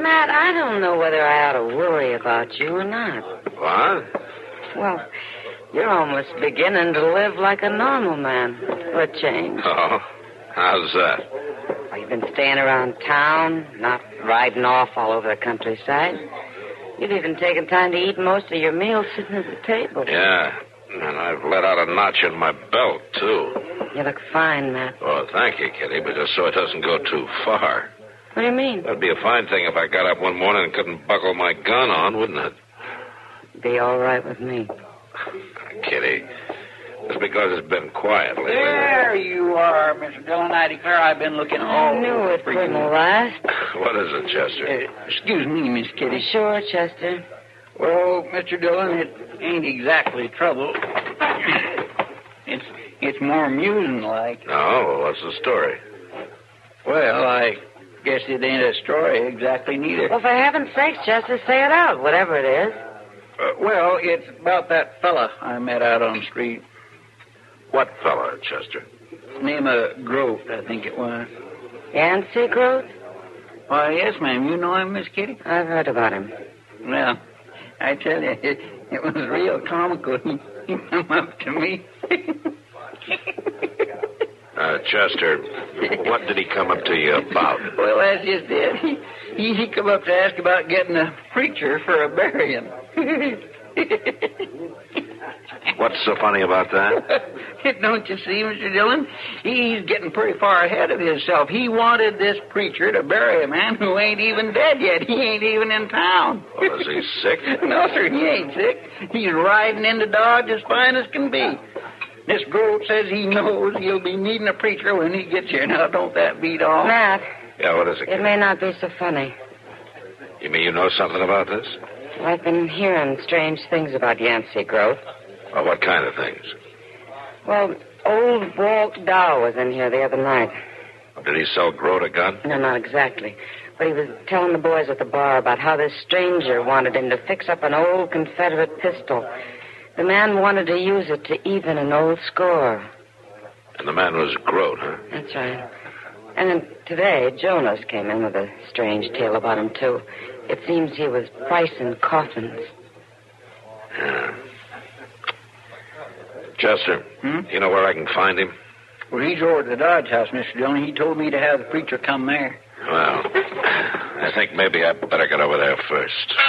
Matt, I don't know whether I ought to worry about you or not. What? Well, you're almost beginning to live like a normal man for a change. Oh, how's that? Well, you've been staying around town, not riding off all over the countryside. You've even taken time to eat most of your meals sitting at the table. Yeah, and I've let out a notch in my belt, too. You look fine, Matt. Oh, thank you, Kitty, but just so it doesn't go too far. What do you mean? That'd be a fine thing if I got up one morning and couldn't buckle my gun on, wouldn't it? Be all right with me. Kitty, it's because it's been quiet lately. There you are, Mr. Dillon. I declare I've been looking all I knew it for you. couldn't last. What is it, Chester? Excuse me, Miss Kitty. Sure, Chester. Well, Mr. Dillon, it ain't exactly trouble. It's more amusing like. No, what's the story? Well, I guess it ain't a story exactly neither. Well, for heaven's sakes, Chester, say it out, whatever it is. Well, it's about that fella I met out on the street. What fella, Chester? Name of Grote, I think it was. Yancey Grote? Why, yes, ma'am. You know him, Miss Kitty? I've heard about him. Well, I tell you, it was real comical. He come up to me. Chester, what did he come up to you about? Well, that's just it. He come up to ask about getting a preacher for a burying. What's so funny about that? Don't you see, Mr. Dillon? He's getting pretty far ahead of himself. He wanted this preacher to bury a man who ain't even dead yet. He ain't even in town. Well, is he sick? No, sir, he ain't sick. He's riding into Dodge as fine as can be. This Grote says he knows he'll be needing a preacher when he gets here. Now, don't that beat all? Matt. Yeah, what is it? It may not be so funny. You mean you know something about this? Well, I've been hearing strange things about Yancey Grote. Well, what kind of things? Well, old Walt Dow was in here the other night. Did he sell Grote a gun? No, not exactly. But he was telling the boys at the bar about how this stranger wanted him to fix up an old Confederate pistol. The man wanted to use it to even an old score. And the man was Grote, huh? That's right. And then today, Jonas came in with a strange tale about him, too. It seems he was pricing coffins. Yeah. Chester, you know where I can find him? Well, he's over at the Dodge House, Mr. Dillon. He told me to have the preacher come there. Well, I think maybe I better get over there first.